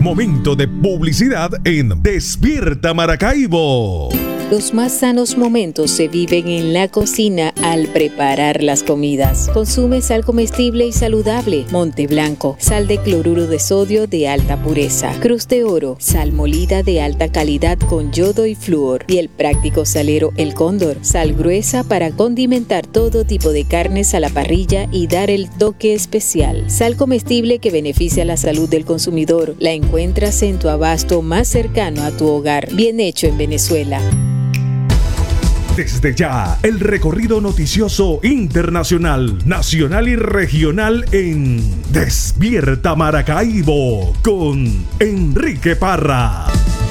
Momento de publicidad en Despierta Maracaibo. Los más sanos momentos se viven en la cocina al preparar las comidas. Consume sal comestible y saludable Monte Blanco, sal de cloruro de sodio de alta pureza, Cruz de Oro, sal molida de alta calidad con yodo y flúor, y el práctico salero El Cóndor, sal gruesa para condimentar todo tipo de carnes a la parrilla y dar el toque especial. Sal comestible que beneficia la salud del consumidor. La encuentras en tu abasto más cercano a tu hogar. Bien hecho en Venezuela. Desde ya, el recorrido noticioso internacional, nacional y regional en Despierta Maracaibo con Enrique Parra.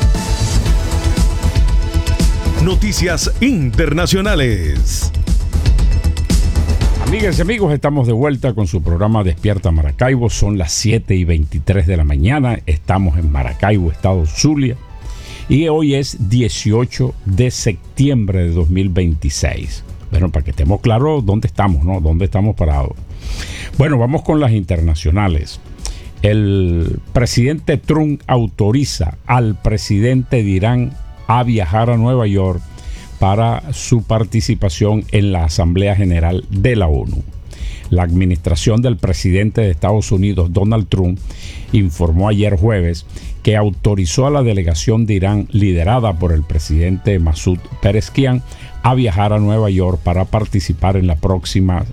Noticias internacionales. Amigas y amigos, estamos de vuelta con su programa Despierta Maracaibo. Son las 7:23 de la mañana. Estamos en Maracaibo, estado Zulia. Y hoy es 18 de septiembre de 2026. Bueno, para que estemos claros dónde estamos, ¿no? Dónde estamos parados. Bueno, vamos con las internacionales. El presidente Trump autoriza al presidente de Irán a viajar a Nueva York para su participación en la Asamblea General de la ONU. La administración del presidente de Estados Unidos, Donald Trump, informó ayer jueves que autorizó a la delegación de Irán, liderada por el presidente Masoud Pezeshkian, a viajar a Nueva York para participar en la próxima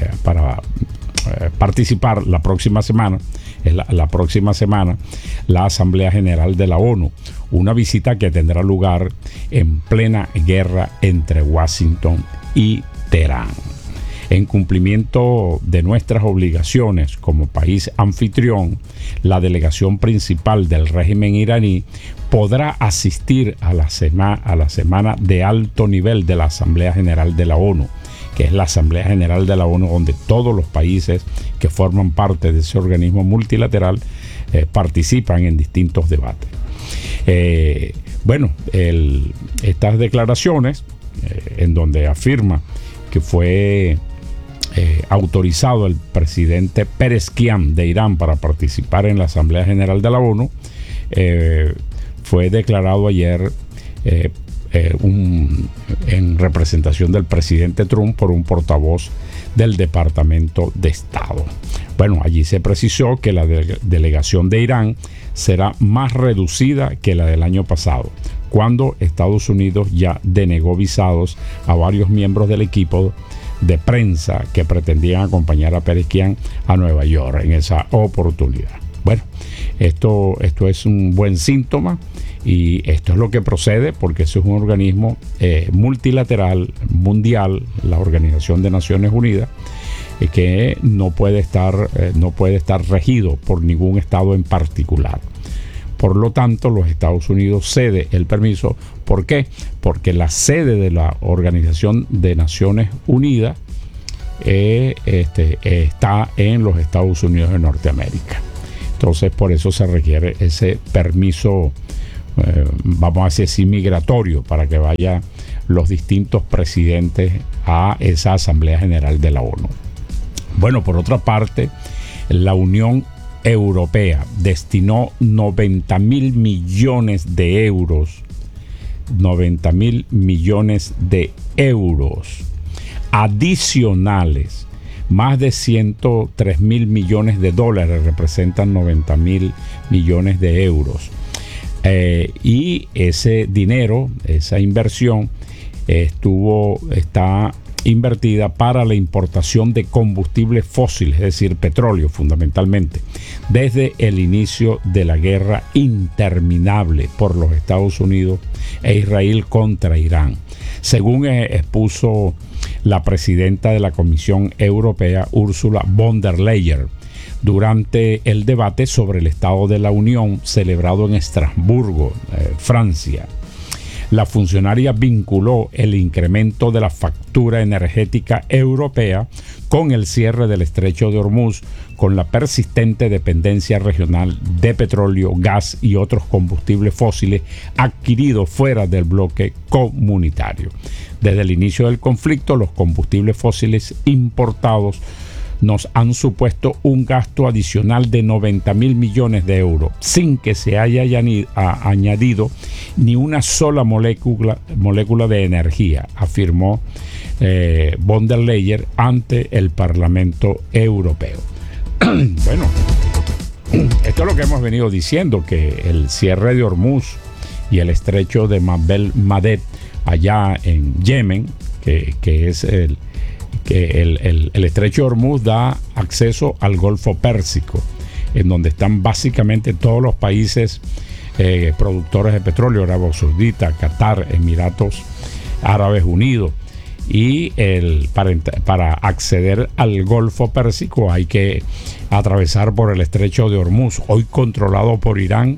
semana la Asamblea General de la ONU, una visita que tendrá lugar en plena guerra entre Washington y Teherán. En cumplimiento de nuestras obligaciones como país anfitrión, la delegación principal del régimen iraní podrá asistir a la semana de alto nivel de la Asamblea General de la ONU, que es la Asamblea General de la ONU donde todos los países que forman parte de ese organismo multilateral participan en distintos debates. Estas declaraciones, en donde afirma que fue autorizado el presidente Pezeshkian de Irán para participar en la Asamblea General de la ONU, fue declarado ayer en representación del presidente Trump por un portavoz del Departamento de Estado. Bueno, allí se precisó que la delegación de Irán será más reducida que la del año pasado, cuando Estados Unidos ya denegó visados a varios miembros del equipo de prensa que pretendían acompañar a Pezeshkian a Nueva York en esa oportunidad. Bueno, esto es un buen síntoma y esto es lo que procede porque eso es un organismo multilateral, mundial, la Organización de Naciones Unidas, que no puede estar regido por ningún estado en particular. Por lo tanto, los Estados Unidos cede el permiso. ¿Por qué? Porque la sede de la Organización de Naciones Unidas está en los Estados Unidos de Norteamérica. Entonces, por eso se requiere ese permiso, vamos a decir así, migratorio, para que vayan los distintos presidentes a esa Asamblea General de la ONU. Bueno, por otra parte, la Unión Europea destinó 90.000 millones de euros, 90.000 millones de euros adicionales, más de 103.000 millones de dólares, representan 90.000 millones de euros. Y ese dinero, esa inversión, está invertida para la importación de combustibles fósiles, es decir, petróleo fundamentalmente, desde el inicio de la guerra interminable por los Estados Unidos e Israel contra Irán, según expuso la presidenta de la Comisión Europea, Ursula von der Leyen, durante el debate sobre el Estado de la Unión celebrado en Estrasburgo, Francia. La funcionaria vinculó el incremento de la factura energética europea con el cierre del estrecho de Hormuz, con la persistente dependencia regional de petróleo, gas y otros combustibles fósiles adquiridos fuera del bloque comunitario. Desde el inicio del conflicto, los combustibles fósiles importados nos han supuesto un gasto adicional de 90.000 millones de euros, sin que se haya añadido ni una sola molécula de energía, afirmó von der Leyen ante el Parlamento Europeo. Bueno, esto es lo que hemos venido diciendo, que el cierre de Hormuz y el estrecho de Bab el-Mandeb allá en Yemen, que es el estrecho de Hormuz, da acceso al Golfo Pérsico, en donde están básicamente todos los países productores de petróleo: Arabia Saudita, Qatar, Emiratos Árabes Unidos. Y para acceder al Golfo Pérsico hay que atravesar por el estrecho de Hormuz, hoy controlado por Irán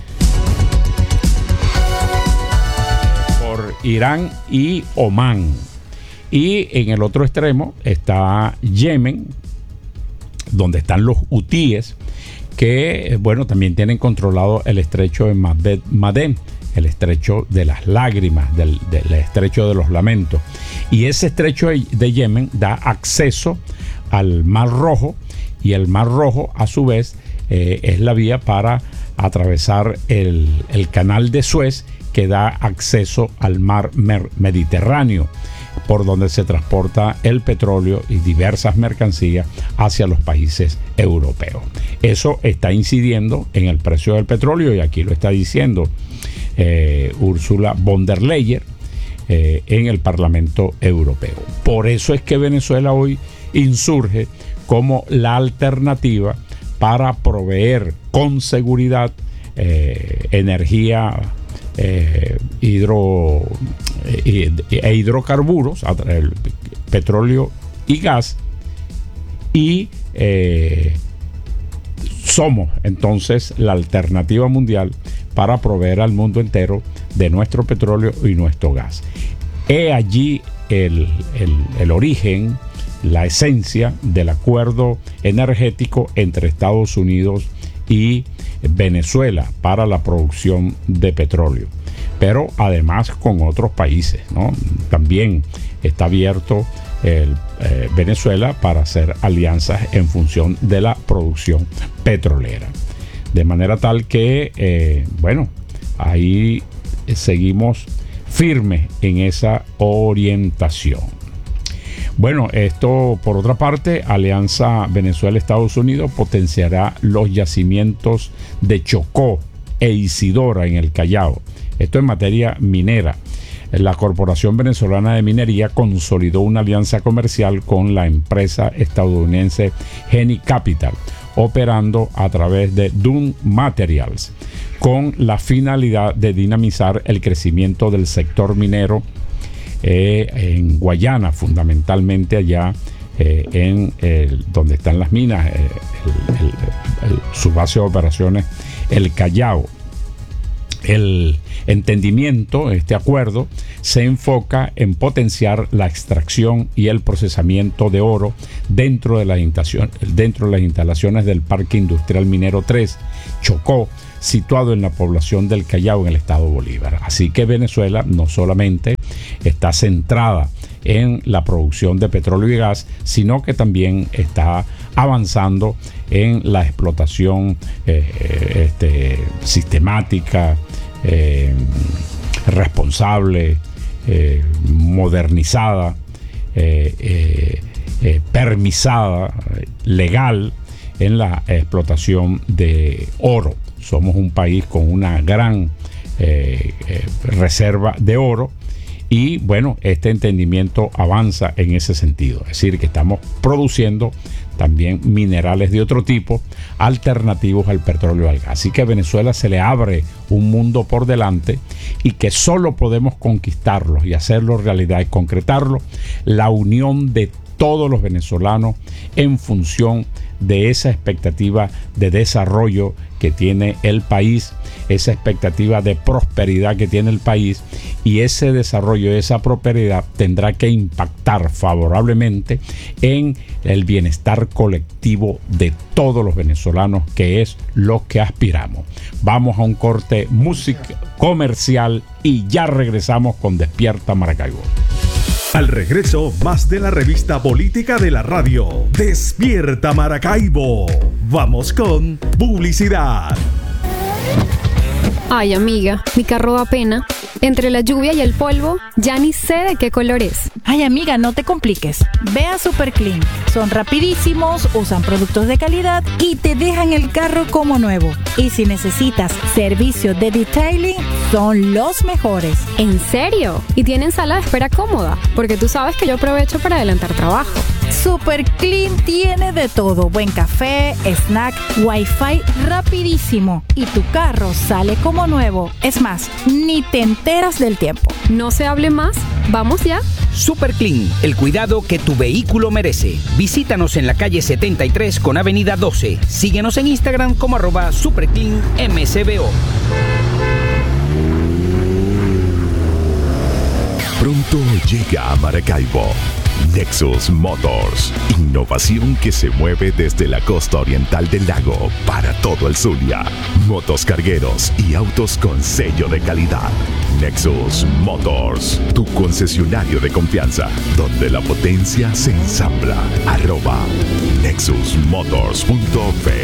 y Omán. Y en el otro extremo está Yemen, donde están los hutíes, que bueno, también tienen controlado el estrecho de Bab el-Mandeb, el estrecho de las lágrimas, del estrecho de los lamentos. Y ese estrecho de Yemen da acceso al Mar Rojo, y el Mar Rojo a su vez es la vía para atravesar el canal de Suez, que da acceso al mar Mediterráneo, por donde se transporta el petróleo y diversas mercancías hacia los países europeos. Eso está incidiendo en el precio del petróleo, y aquí lo está diciendo Ursula von der Leyen en el Parlamento Europeo. Por eso es que Venezuela hoy insurge como la alternativa para proveer con seguridad energía hidrocarburos, el petróleo y gas, y somos entonces la alternativa mundial para proveer al mundo entero de nuestro petróleo y nuestro gas. He allí el origen, la esencia del acuerdo energético entre Estados Unidos y Venezuela para la producción de petróleo, pero además con otros países, ¿no? También está abierto Venezuela para hacer alianzas en función de la producción petrolera, de manera tal que bueno, ahí seguimos firmes en esa orientación. Bueno, esto por otra parte, Alianza Venezuela-Estados Unidos potenciará los yacimientos de Chocó e Isidora en el Callao. Esto en materia minera. La Corporación Venezolana de Minería consolidó una alianza comercial con la empresa estadounidense Geni Capital, operando a través de Dune Materials, con la finalidad de dinamizar el crecimiento del sector minero en Guayana, fundamentalmente allá en donde están las minas, su base de operaciones, el Callao. El entendimiento, este acuerdo, se enfoca en potenciar la extracción y el procesamiento de oro dentro de las instalaciones del Parque Industrial Minero 3, Chocó, situado en la población del Callao, en el estado Bolívar. Así que Venezuela no solamente está centrada en la producción de petróleo y gas, sino que también está avanzando en la explotación sistemática, responsable, modernizada, permisada, legal en la explotación de oro. Somos un país con una gran reserva de oro, y bueno, este entendimiento avanza en ese sentido. Es decir, que estamos produciendo también minerales de otro tipo, alternativos al petróleo y al gas. Así que a Venezuela se le abre un mundo por delante, y que solo podemos conquistarlo y hacerlo realidad y concretarlo, la unión de todos los venezolanos en función de esa expectativa de desarrollo que tiene el país, esa expectativa de prosperidad que tiene el país, y ese desarrollo, esa prosperidad tendrá que impactar favorablemente en el bienestar colectivo de todos los venezolanos, que es lo que aspiramos. Vamos a un corte música comercial y ya regresamos con Despierta Maracaibo. Al regreso, más de la revista política de la radio. Despierta Maracaibo. Vamos con publicidad. Ay, amiga, mi carro da pena. Entre la lluvia y el polvo, ya ni sé de qué color es. Ay, amiga, no te compliques. Ve a Super Clean. Son rapidísimos, usan productos de calidad y te dejan el carro como nuevo. Y si necesitas servicio de detailing, son los mejores. ¿En serio? Y tienen sala de espera cómoda, porque tú sabes que yo aprovecho para adelantar trabajo. Super Clean tiene de todo. Buen café, snack, wifi rapidísimo. Y tu carro sale como nuevo. Es más, ni te enteras del tiempo. No se hable más. ¿Vamos ya? Super Clean, el cuidado que tu vehículo merece. Visítanos en la calle 73 con avenida 12. Síguenos en Instagram como @supercleanmcbo. Pronto llega a Maracaibo Nexus Motors, innovación que se mueve desde la costa oriental del lago para todo el Zulia. Motos cargueros y autos con sello de calidad. Nexus Motors, tu concesionario de confianza, donde la potencia se ensambla. @nexusmotors.v